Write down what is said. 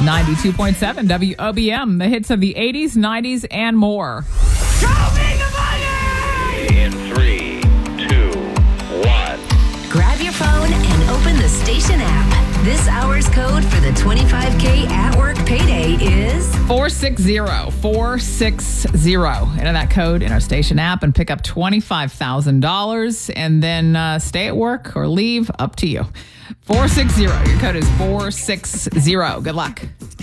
92.7 WOBM, the hits of the 80s, 90s, and more. Show me the money! In 3, 2, 1. Grab your phone and open the station app. This hour's code for the 25K at work payday is 460-460. Enter that code in our station app and pick up $25,000 and then stay at work or leave, up to you. 460. Your code is 460. Good luck.